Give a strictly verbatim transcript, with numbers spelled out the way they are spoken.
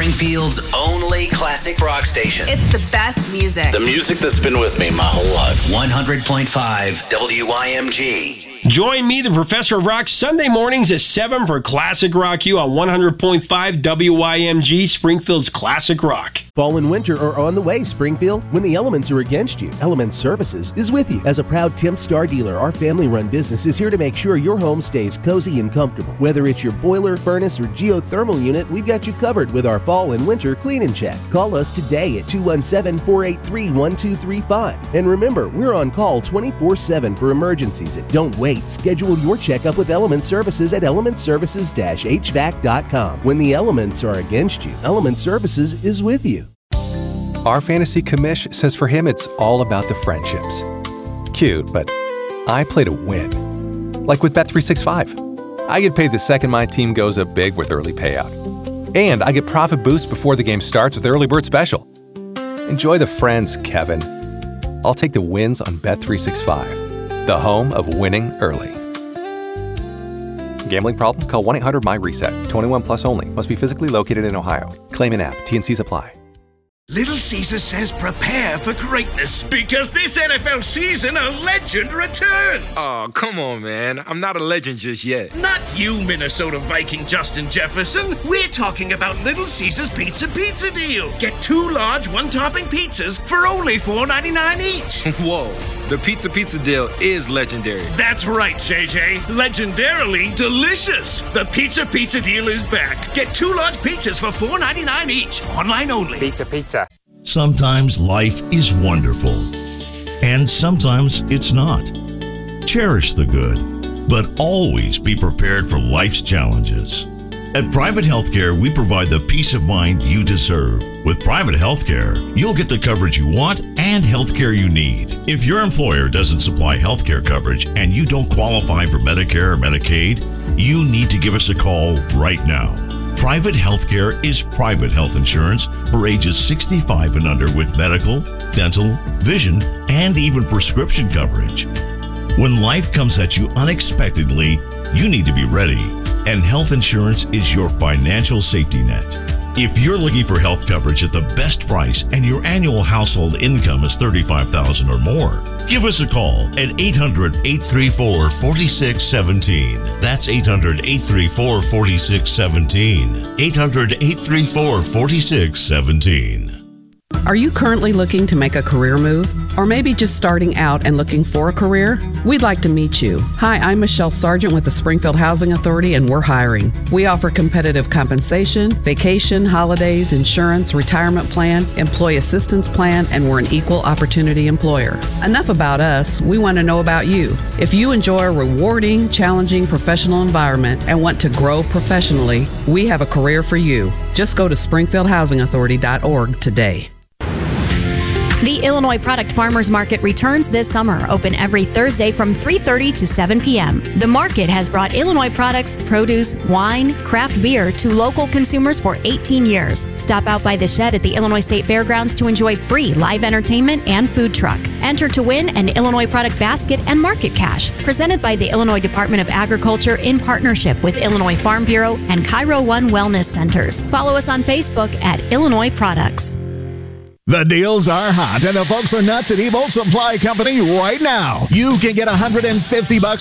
Springfield's only classic rock station. It's the best music. The music that's been with me my whole life. one hundred point five W I M G. Join me, the Professor of Rock, Sunday mornings at seven for Classic Rock U on one hundred point five W I M G, Springfield's Classic Rock. Fall and winter are on the way, Springfield. When the elements are against you, Elements Services is with you. As a proud Temp Star dealer, our family-run business is here to make sure your home stays cozy and comfortable. Whether it's your boiler, furnace, or geothermal unit, we've got you covered with our fall and winter clean and check. Call us today at two one seven, four eight three, one two three five. And remember, we're on call twenty-four seven for emergencies. And don't wait. Schedule your checkup with Elements Services at elements services dash h v a c dot com. When the elements are against you, Elements Services is with you. Our fantasy commish says for him it's all about the friendships. Cute, but I play to win. Like with Bet three sixty-five. I get paid the second my team goes up big with early payout. And I get profit boost before the game starts with Early Bird Special. Enjoy the friends, Kevin. I'll take the wins on Bet three sixty-five, the home of winning early. Gambling problem? Call one eight hundred my reset. twenty-one plus only. Must be physically located in Ohio. Claim in app. T and Cs apply. Little Caesar says prepare for greatness because this N F L season a legend returns. Oh, come on, man. I'm not a legend just yet. Not you, Minnesota Viking Justin Jefferson. We're talking about Little Caesar's Pizza Pizza Deal. Get two large one-topping pizzas for only four ninety-nine each. Whoa. The Pizza Pizza Deal is legendary. That's right, J J. Legendarily delicious. The Pizza Pizza Deal is back. Get two large pizzas for four ninety-nine each. Online only. Pizza Pizza. Sometimes life is wonderful, and sometimes it's not. Cherish the good, but always be prepared for life's challenges. At Private Healthcare, we provide the peace of mind you deserve. With Private Healthcare, you'll get the coverage you want and healthcare you need. If your employer doesn't supply healthcare coverage and you don't qualify for Medicare or Medicaid, you need to give us a call right now. Private Healthcare is private health insurance for ages sixty-five and under with medical, dental, vision, and even prescription coverage. When life comes at you unexpectedly, you need to be ready, and health insurance is your financial safety net. If you're looking for health coverage at the best price and your annual household income is thirty-five thousand dollars or more, give us a call at eight hundred, eight three four, four six one seven. That's eight hundred, eight three four, four six one seven. eight hundred, eight three four, four six one seven. Are you currently looking to make a career move? Or maybe just starting out and looking for a career? We'd like to meet you. Hi, I'm Michelle Sargent with the Springfield Housing Authority, and we're hiring. We offer competitive compensation, vacation, holidays, insurance, retirement plan, employee assistance plan, and we're an equal opportunity employer. Enough about us. We want to know about you. If you enjoy a rewarding, challenging professional environment and want to grow professionally, we have a career for you. Just go to springfield housing authority dot org today. The Illinois Product Farmers Market returns this summer, open every Thursday from three thirty to seven p.m. The market has brought Illinois products, produce, wine, craft beer to local consumers for eighteen years. Stop out by the shed at the Illinois State Fairgrounds to enjoy free live entertainment and food truck. Enter to win an Illinois Product Basket and Market Cash, presented by the Illinois Department of Agriculture in partnership with Illinois Farm Bureau and Cairo One Wellness Centers. Follow us on Facebook at Illinois Products. The deals are hot, and the folks are nuts at Evolt Supply Company right now. You can get one hundred fifty bucks